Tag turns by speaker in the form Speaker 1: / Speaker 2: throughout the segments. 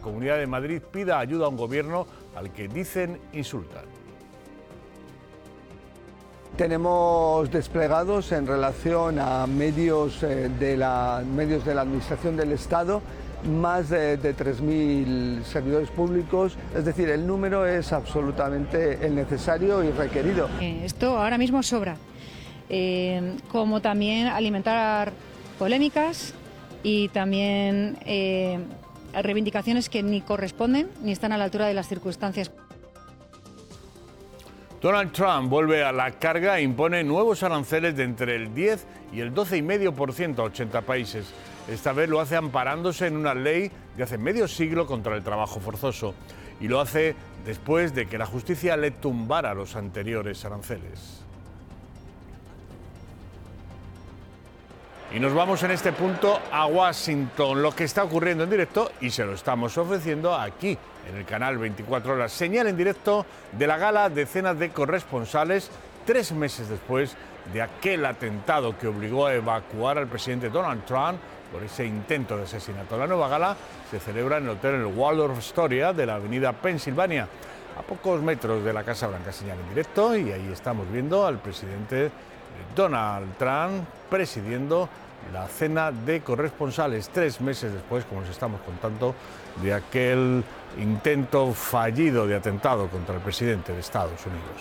Speaker 1: Comunidad de Madrid pida ayuda a un gobierno al que dicen insultan.
Speaker 2: Tenemos desplegados en relación a medios de la Administración del Estado más de 3.000 servidores públicos, es decir, el número es absolutamente el necesario y requerido.
Speaker 3: Esto ahora mismo sobra, como también alimentar polémicas y también reivindicaciones que ni corresponden ni están a la altura de las circunstancias.
Speaker 1: Donald Trump vuelve a la carga e impone nuevos aranceles de entre el 10 y el 12,5% a 80 países. Esta vez lo hace amparándose en una ley de hace medio siglo contra el trabajo forzoso. Y lo hace después de que la justicia le tumbara los anteriores aranceles. Y nos vamos en este punto a Washington, lo que está ocurriendo en directo, y se lo estamos ofreciendo aquí, en el canal 24 Horas. Señal en directo de la gala Decenas de corresponsales, 3 meses después de aquel atentado que obligó a evacuar al presidente Donald Trump por ese intento de asesinato. La nueva gala se celebra en el hotel el Waldorf Astoria de la avenida Pensilvania, a pocos metros de la Casa Blanca. Señal en directo, y ahí estamos viendo al presidente Donald Trump presidiendo la cena de corresponsales 3 meses después, como les estamos contando, de aquel intento fallido de atentado contra el presidente de Estados Unidos.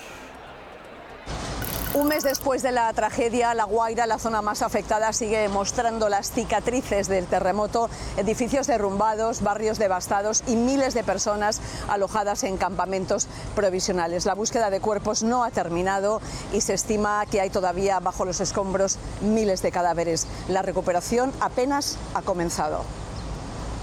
Speaker 4: Un mes después de la tragedia, La Guaira, la zona más afectada, sigue mostrando las cicatrices del terremoto, edificios derrumbados, barrios devastados y miles de personas alojadas en campamentos provisionales. La búsqueda de cuerpos no ha terminado y se estima que hay todavía bajo los escombros miles de cadáveres. La recuperación apenas ha comenzado.